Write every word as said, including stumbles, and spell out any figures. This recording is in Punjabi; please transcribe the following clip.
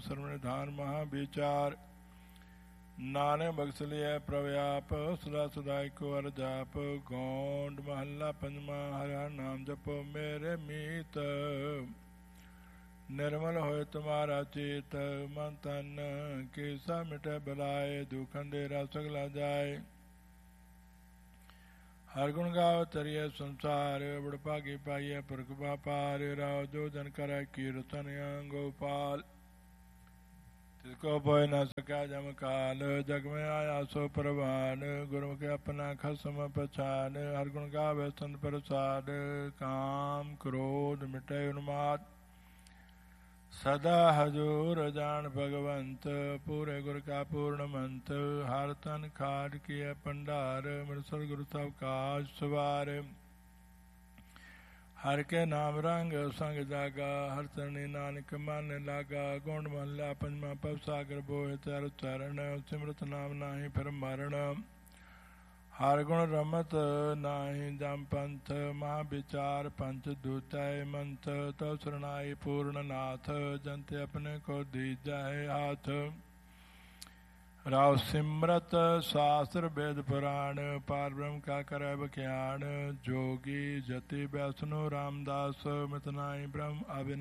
ਸਰਵ ਨਿਧਾਨ ਮਹਾ ਵਿਚਾਰ। ਨਾਨਕ ਬਖਸ਼ ਲਿਆ ਪ੍ਰਭ ਆਪ ਸਦਾ ਸਦਾ ਇੱਕੋ ਵਰ ਜਾਪ। ਗੌਂਡ ਮਹੱਲਾ ਪੰਜਵਾਂ। ਹਰਿ ਹਰਿ ਨਾਮ ਜਪੋ ਮੇਰੇ ਮੀਤ। ਨਿਰਮਲ ਹੋਏ ਤੁਮਾਰਾ ਚੇਤ। ਮਨ ਤਨ ਕੇਸਾ ਮਿਟੇ ਬਲਾਏ। ਦੁਖ ਅੰਧੇਰਾ ਸਗਲਾ ਜਾਏ। ਹਰ ਗੁਣ ਗਾਵ ਤਰੀਏ ਸੰਸਾਰ। ਬੜ ਭਾਗੀ ਪਾਈਏ ਪੁਰਖ ਬਾਪਾਰ। ਰਾਉ ਜੋ ਜਨ ਕਰੈ ਕੀਰਤਨ ਗੋਪਾਲ। ਤਿਸਕੋ ਪੋਇ ਨ ਸਕੈ ਜਮ ਕਾਲ। ਜਗ ਮੈਂ ਆਇਆ ਸੋ ਪ੍ਰਵਾਨ। ਗੁਰਮੁਖ ਆਪਣਾ ਖਸਮ ਪਛਾਨ। ਹਰ ਗੁਣ ਗਾਵੇ ਸੰਤ ਪ੍ਰਸਾਦ। ਕਾਮ ਕ੍ਰੋਧ ਮਿਟੈ ਉਨਮਾਦ। ਸਦਾ ਹਜੂਰ ਜਾਣ ਭਗਵੰਤ। ਪੂਰੇ ਗੁਰ ਕਾ ਪੂਰਨਮੰਤ। ਹਰ ਤਨ ਖਾਟ ਕੀਏ ਭੰਡਾਰ। ਮਿਰਸਲ ਗੁਰੂ ਸਭ ਕਾਜ ਸਵਾਰ। ਹਰ ਕੇ ਨਾਮ ਰੰਗ ਸੰਗ ਜਾਗਾ। ਹਰ ਚਰਣੀ ਨਾਨਕ ਮਨ ਲਾਗਾ। ਗੌਂਡ ਮਹੱਲਾ ਪੰਜਵਾਂ। ਭਵ ਸਾਗਰ ਬੋਹਿ ਤਰ ਚਰਨ। ਸਿਮਰਤ ਨਾਮ ਨਾਹੀ ਫਿਰ ਮਰਨ। ਹਰ ਗੁਣ ਰਮਤ ਨਾਹੀ ਜਮ ਪੰਥ। ਮਹਾ ਵਿਚਾਰ ਪੰਚ ਦੂਤੈ ਮੰਥ। ਤਉ ਸਰਨਾਈ ਪੂਰਨ ਨਾਥ। ਜੰਤ ਆਪਣੇ ਕੋ ਦੀਜੈ ਹਾਥ। ਰਾਉ ਸਿਮਰਤ ਸ਼ਾਸਤਰ ਵੇਦ ਪੁਰਾਣ। ਪਾਰ ਬ੍ਰਹਮ ਕਾ ਕਰੈ ਬਖਿਆਣ। ਜੋਗੀ ਜਤੀ ਵੈਸਨੋ ਰਾਮਦਾਸ। ਮਿਤ ਨਾਹੀ ਬ੍ਰਹਮ ਅਵਿਨਾਸ਼।